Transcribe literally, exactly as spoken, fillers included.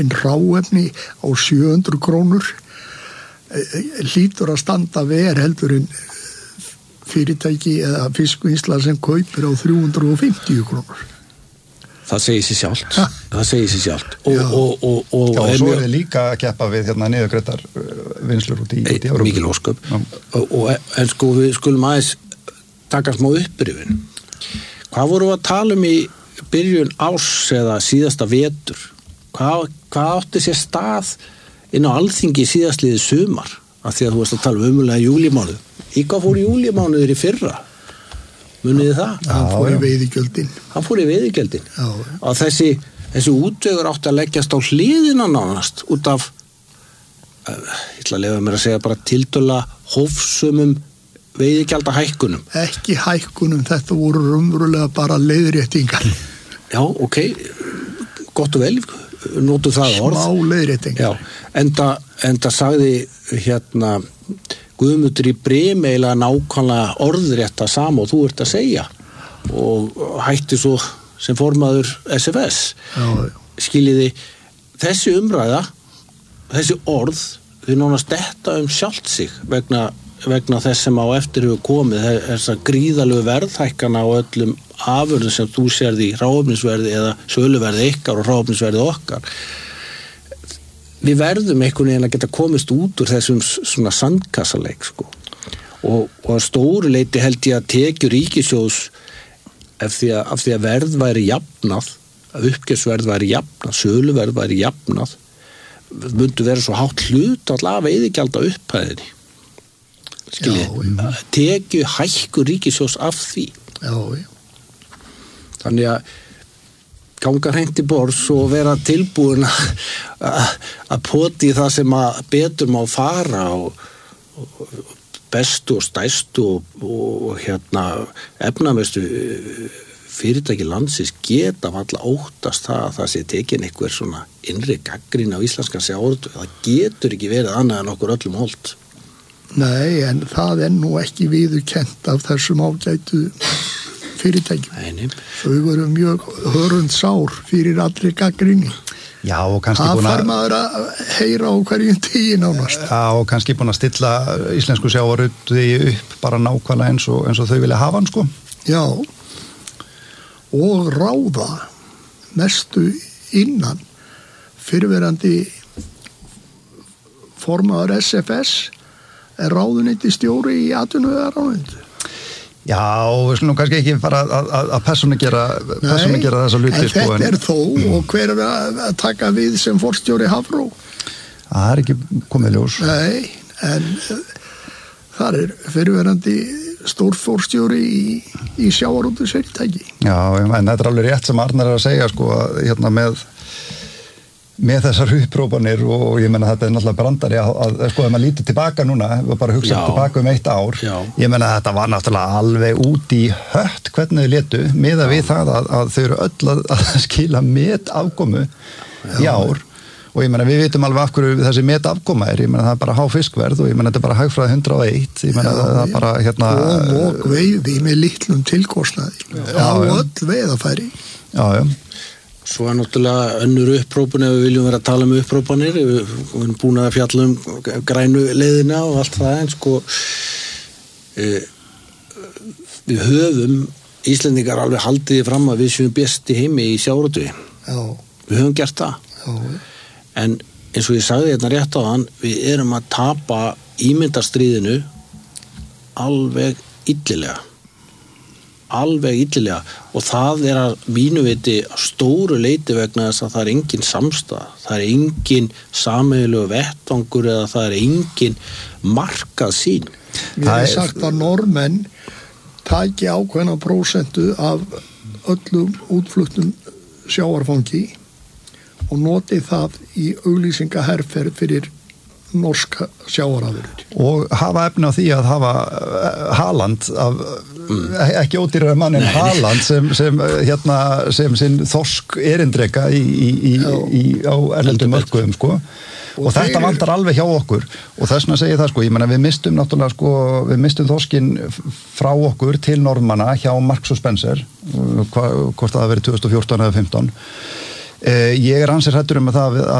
drepin hráefni á sjö hundruð krónur hlýtur að standa ver heldur en fyrirtæki eða fiskvinnsla sem kaupir á þrjú hundruð fimmtíu krónur. Það segir sér sjálft. Það segir sér sjálft. Og, og, og, og, Já, og svo er við líka að keppa við hérna niðurgreiddar vinnslur út í, út í Evrópu. Mikil ósköp. Og, og, en sko við skulum aðeins taka smá upprifun. Hvað vorum við að tala um í byrjun árs eða síðasta vetur? Hvað, hvað átti sér stað inn á Alþingi síðastliðið sumar? Af því að þú varst að tala um umulega júlímánuð. Í hvað fór júlímánuður í fyrra? Muniði það? Já, hann fór í veiðigjöldin. Hann fór í veiðigjöldin. Já. Og þessi, þessi útvegur átti að leggjast á hliðina nánast út af, uh, ég ætla að leyfa mér að segja bara tiltölulega hófsumum veiðigjaldahækkunum. Ekki hækkunum, þetta voru raunverulega bara leiðréttingar. Já, ok, gott og vel, notu það orð. Smá leiðréttingar. Já, enda, enda sagði hérna Guðmundur í Brim eiginlega nákvæmlega orðrétta sama og þú ert að segja og hætti svo sem formaður S F S. Já, já. Skiljiði, þessi umræða, þessi orð, þau nánast detta um sjálft sig vegna, vegna þess sem á eftir hefur komið, þessar gríðalegu verðhækkana á öllum afurðum sem þú sérði í hráefnisverði eða söluverði ykkar og hráefnisverði okkar. Við verðum einhvern veginn að geta komist út úr þessum svona sandkassaleik sko. Og, og að stóru leiti held ég að tekjur ríkissjóðs ef því að, af því að verð væri jafnað, að uppgjörsverð væri jafnað, söluverð væri jafnað, myndu vera svo hátt hlut allavega veiðigjalda upphæðinni. Skiljið, tekju hækku ríkissjóðs af því. Já, já. Þannig að ganga hreint í borðs og vera tilbúin að poti það sem að betur má fara og, og bestu og stæstu og, og hérna efnamestu fyrirtæki landsins geta valla óttast það að það sé tekin einhver svona innri gagnrýni á íslenskan sjávarútveg. Það getur ekki verið annað en okkur öllum holdt. Nei, en það er nú ekki viðurkennt af þessum ágætu fyrirtækjum. Þau voru mjög hörund sár fyrir allri gagnrýni. Já, og kannski búin að... Það fær maður að heyra á hverjum tíi nánast. Já, og kannski búin að stilla íslensku sjávarútvegi upp bara nákvæmlega eins og, eins og þau vilja hafa hann, sko. Já, og ráða mestu innan fyrrverandi formaður S F S er ráðuneyti stjóri í atvinnuvegaráðuneytinu. Já, við skulum kannski ekki fara að, að, að persónu gera, persónu gera þessa hluti. Nei, en þetta er þó, og hver er að taka við sem forstjóri Hafró? Það er ekki komið ljós. Nei, en þar er fyrirverandi stórforstjóri í, í sjávarútvegsfyrirtæki. Já, en þetta er alveg rétt sem Arnar er að segja, sko, að hérna með með þessar upprópanir og ég menna þetta er náttúrulega brandari að, að sko ef maður lítur tilbaka núna og bara hugsa tilbaka um eitt ár Já. Ég menna þetta var náttúrulega alveg út í hött hvernig þau létu miðað við það að, að þau eru öll að, að skila met afkomu í ár og ég menna við vitum alveg af hverju þessi met afkoma er, ég menna það er bara há fiskverð og ég menna þetta er bara hagfræði hundrað og eitt ég menna það er bara hérna og mok veiði með litlum tilkostnaði á öll veiðafæri Já, já Svo er náttúrulega önnur upprópun ef við viljum vera að tala um upprópanir við erum búin að fjalla um grænu leiðina og allt það en sko e, við höfum Íslendingar alveg haldið fram að við séum besti heimi í sjávarútvegi við höfum gert það Já. En eins og ég sagði hérna rétt á hann við erum að tapa ímyndarstríðinu alveg illilega alveg illilega og það er að mínu viti stóru leiti vegna þess að það er engin samstæða, það er engin sameiginlegur vettvangur eða það er engin markað sín. Við erum sagt að Normenn taki ákveðna prósentu af öllum útfluttum sjávarfangi og noti það í auglýsingaherferð fyrir norska sjávarafurðir. Og hafa efni á því að hafa Haaland af, mm. ekki ódýrari mann en Haaland sem, sem, hérna, sem sinn þorsk erindreka í, í, í, í, á erlendum mörkuðum sko. Og, og þetta vantar alveg hjá okkur og þess vegna segi það sko, ég meina við mistum náttúrulega sko, við mistum þorskinn frá okkur til Norðmanna hjá Marks og Spencer hva, hvort það hafi verið tvö þúsund og fjórtán eða fimmtán eh, ég er ansið hræddur um að það að